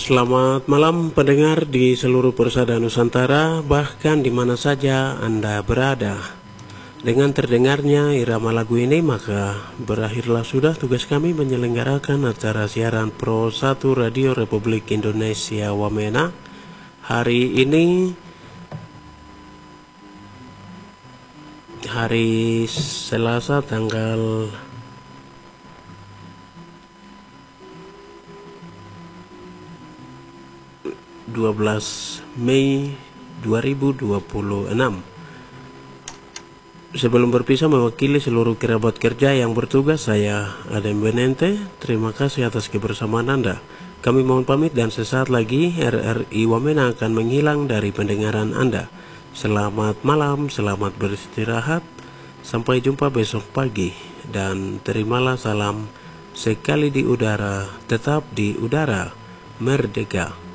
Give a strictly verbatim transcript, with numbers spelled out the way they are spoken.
Selamat malam pendengar di seluruh persada Nusantara, bahkan di mana saja Anda berada. Dengan terdengarnya irama lagu ini, maka berakhirlah sudah tugas kami menyelenggarakan acara siaran Pro satu Radio Republik Indonesia Wamena. Hari ini, hari Selasa tanggal dua belas Mei dua ribu dua puluh enam. Sebelum berpisah mewakili seluruh kerabat kerja yang bertugas, saya Adem Benente. Terima kasih atas kebersamaan Anda. Kami mohon pamit dan sesaat lagi R R I Wamena akan menghilang dari pendengaran Anda. Selamat malam, selamat beristirahat. Sampai jumpa besok pagi. Dan terimalah salam sekali di udara, tetap di udara, merdeka.